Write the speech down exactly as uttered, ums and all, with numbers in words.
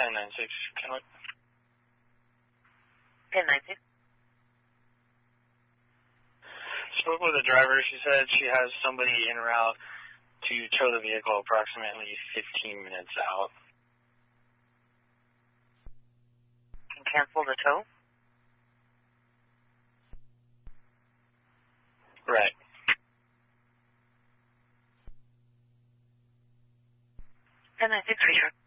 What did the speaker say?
ten nine six, can I? ten nine six. Spoke with the driver. She said she has somebody en route to tow the vehicle approximately fifteen minutes out. Can cancel the tow? Right. ten nine six, Richard.